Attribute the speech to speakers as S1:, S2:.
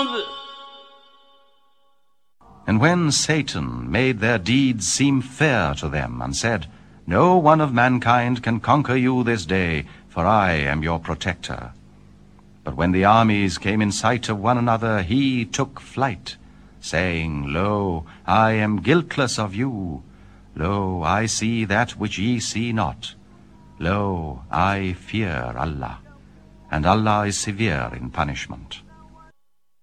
S1: And when Satan made their deeds seem fair to them, and said, No one of mankind can conquer you this day, for I am your protector. But when the armies came in sight of one another, he took flight, saying, Lo, I am guiltless of you. Lo, I see that which ye see not. Lo, I fear Allah, and Allah is severe in punishment.